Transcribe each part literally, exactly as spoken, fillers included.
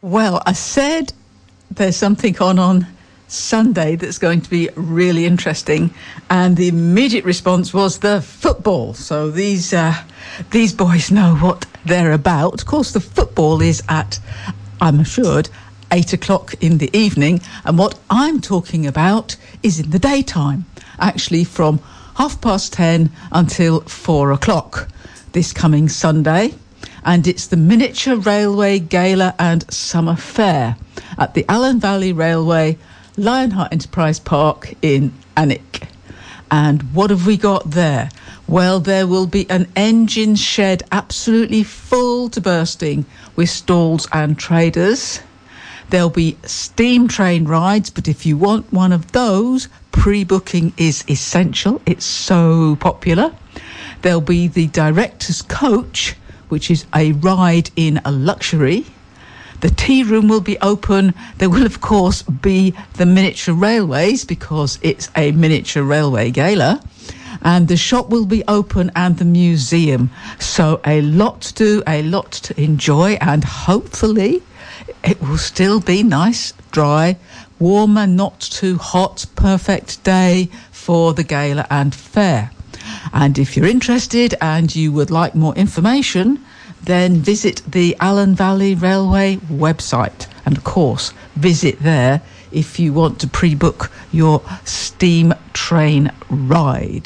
Well, I said there's something on on Sunday that's going to be really interesting, and the immediate response was the football. So these uh, these boys know what they're about. Of course, the football is at, I'm assured, eight o'clock in the evening, and what I'm talking about is in the daytime, actually from half past ten until four o'clock this coming Sunday. And it's the Miniature Railway Gala and Summer Fair at the Allen Valley Railway, Lionheart Enterprise Park in Alnwick. And what have we got there? Well, there will be an engine shed absolutely full to bursting with stalls and traders. There'll be steam train rides, but if you want one of those, pre-booking is essential. It's so popular. There'll be the director's coach, which is a ride in a luxury. The tea room will be open. There will, of course, be the miniature railways because it's a miniature railway gala. And the shop will be open and the museum. So a lot to do, a lot to enjoy, and hopefully it will still be nice, dry, warmer, not too hot, perfect day for the gala and fair. And if you're interested and you would like more information, then visit the Allen Valley Railway website. And of course, visit there if you want to pre-book your steam train ride.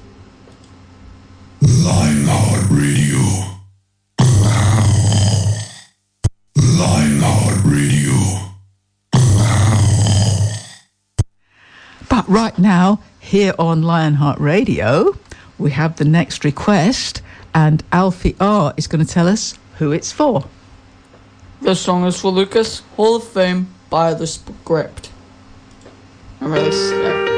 Lionheart Radio. Lionheart Radio. But right now, here on Lionheart Radio, we have the next request, and Alfie R is going to tell us who it's for. This song is for Lucas, Hall of Fame by The Script. I'm really sick.